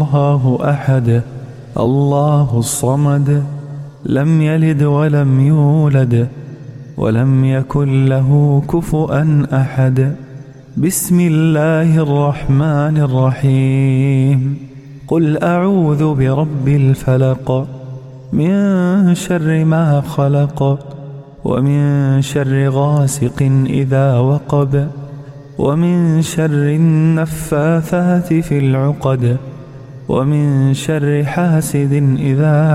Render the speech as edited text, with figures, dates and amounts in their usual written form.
الله أحد الله الصمد لم يلد ولم يولد ولم يكن له كفؤا أحد. بسم الله الرحمن الرحيم. قل أعوذ برب الفلق من شر ما خلق ومن شر غاسق إذا وقب ومن شر النفاثات في العقد ومن شر حاسد إذا